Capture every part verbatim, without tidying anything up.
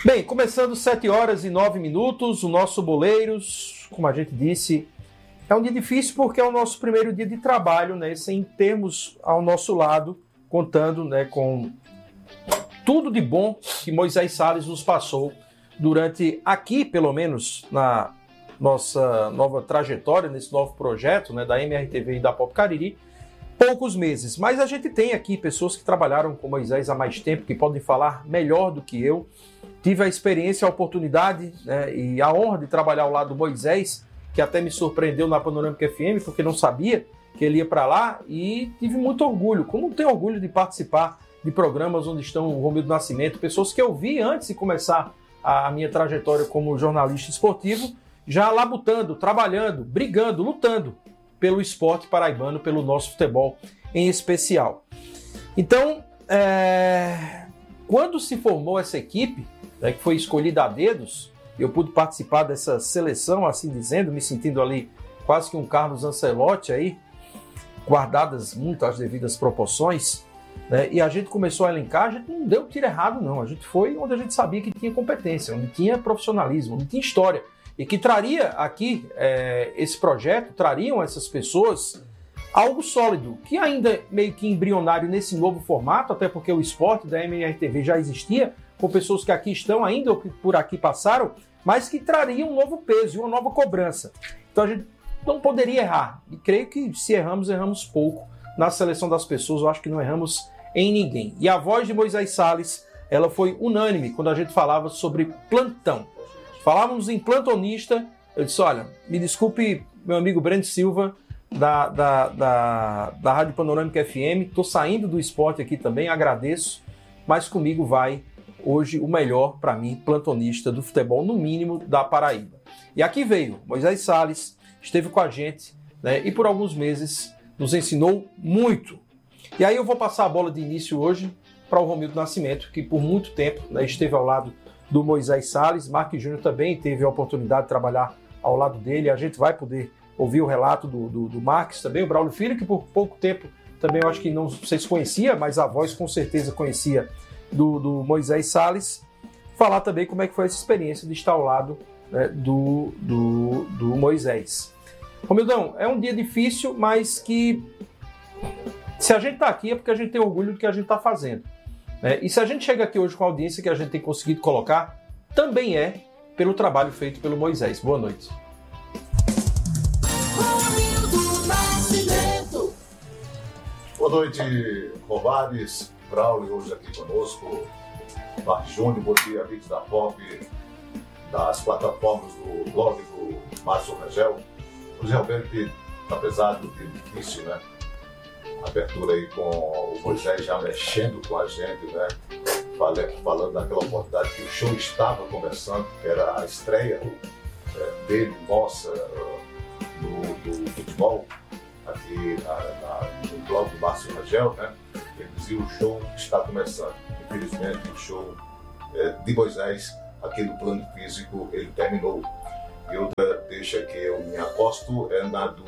Bem, começando sete horas e nove minutos, o nosso Boleiros, como a gente disse, é um dia difícil porque é o nosso primeiro dia de trabalho, né? Sem termos ao nosso lado, contando, né, com tudo de bom que Moisés Salles nos passou durante, aqui pelo menos, na nossa nova trajetória, nesse novo projeto, né, da M R T V e da Pop Cariri, poucos meses. Mas a gente tem aqui pessoas que trabalharam com Moisés há mais tempo, que podem falar melhor do que eu. Tive a experiência, a oportunidade, né, e a honra de trabalhar ao lado do Moisés, que até me surpreendeu na Panorâmica F M, porque não sabia que ele ia para lá, e tive muito orgulho, como tenho orgulho de participar de programas onde estão o Romildo Nascimento, pessoas que eu vi antes de começar a minha trajetória como jornalista esportivo, já labutando, trabalhando, brigando, lutando pelo esporte paraibano, pelo nosso futebol em especial. Então, é... quando se formou essa equipe, né, que foi escolhida a dedos, eu pude participar dessa seleção, assim dizendo, me sentindo ali quase que um Carlos Ancelotti aí, guardadas muito as devidas proporções, né, e a gente começou a elencar, a gente não deu tiro errado não, a gente foi onde a gente sabia que tinha competência, onde tinha profissionalismo, onde tinha história, e que traria aqui é, esse projeto, trariam essas pessoas algo sólido, que ainda meio que embrionário nesse novo formato, até porque o esporte da M R T V já existia, com pessoas que aqui estão ainda ou que por aqui passaram, mas que trariam um novo peso e uma nova cobrança. Então a gente não poderia errar. E creio que se erramos, erramos pouco na seleção das pessoas. Eu acho que não erramos em ninguém. E a voz de Moisés Salles, ela foi unânime quando a gente falava sobre plantão. Falávamos em plantonista, eu disse, olha, me desculpe, meu amigo Breno Silva, da, da, da, da Rádio Panorâmica F M, estou saindo do esporte aqui também, agradeço, mas comigo vai hoje o melhor, para mim, plantonista do futebol, no mínimo, da Paraíba. E aqui veio Moisés Salles, esteve com a gente, né, e por alguns meses nos ensinou muito. E aí eu vou passar a bola de início hoje para o Romildo Nascimento, que por muito tempo, né, esteve ao lado do Moisés Salles. Marques Júnior também teve a oportunidade de trabalhar ao lado dele. A gente vai poder ouvir o relato do, do, do Marques também, o Braulio Filho, que por pouco tempo também eu acho que não sei se conhecia, mas a voz com certeza conhecia do, do Moisés Salles. Falar também como é que foi essa experiência de estar ao lado, né, do, do, do Moisés. Romildão, é um dia difícil, mas que se a gente está aqui é porque a gente tem orgulho do que a gente está fazendo. Né? E se a gente chega aqui hoje com a audiência que a gente tem conseguido colocar, também é pelo trabalho feito pelo Moisés. Boa noite. Boa noite, Rovares, Braulio, hoje aqui conosco, Marques Júnior, bom dia, amigos da Pop, das plataformas do blog do Márcio Rangel. Hoje realmente, apesar do dia difícil, né? Abertura aí com o Moisés já mexendo com a gente, né? Falando daquela oportunidade que o show estava começando, que era a estreia é, dele, nossa, do, do futebol, aqui na, na, no blog do Márcio Rangel, né? Ele dizia, o show está começando. Infelizmente, o show é, de Moisés, aqui no plano físico, ele terminou. Eu deixo aqui, eu me aposto é na do,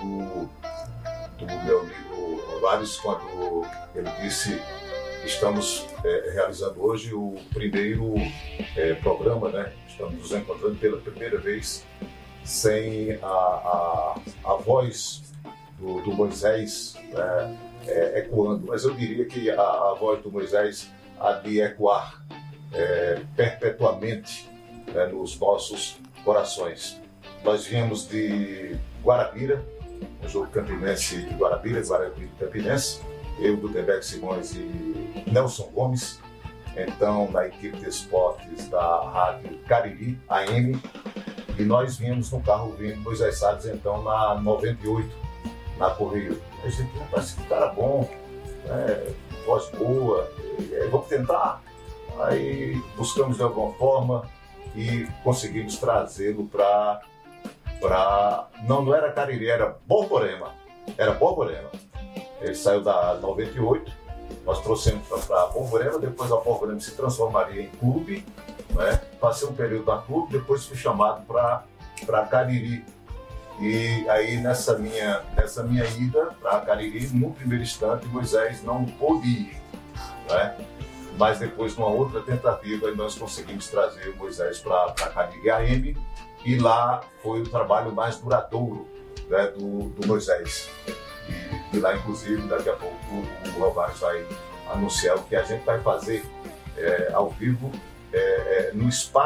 do meu amigo Rovares, quando ele disse, estamos é, realizando hoje o primeiro é, programa, né? Estamos nos encontrando pela primeira vez sem a, a, a voz do, do Moisés é, é, ecoando, mas eu diria que a, a voz do Moisés há de ecoar é, perpetuamente, né, nos nossos corações. Nós viemos de Guarabira, um jogo campinense de Guarabira, Guarabira Campinense, eu, Gutenberg Simões e Nelson Gomes, então na equipe de esportes da Rádio Cariri, A M, e nós vimos no carro vindo Moisés Salles, então na noventa e oito, na Correio. A gente parece que cara bom, né, voz boa, e aí vamos tentar. Aí buscamos de alguma forma e conseguimos trazê-lo para para não, não era Cariri, era Borborema, era Borborema. Ele saiu da noventa e oito, nós trouxemos para Borborema, depois a Borborema se transformaria em clube, né? Passei um período na clube, depois fui chamado para para Cariri. E aí nessa minha, nessa minha ida para Cariri, no primeiro instante, Moisés não pôde ir, né? mas depois, numa outra tentativa, nós conseguimos trazer o Moisés para a Canig A M, e lá foi o trabalho mais duradouro, né, do, do Moisés. E, e lá, inclusive, daqui a pouco o Rovares vai anunciar o que a gente vai fazer é, ao vivo é, é, no espaço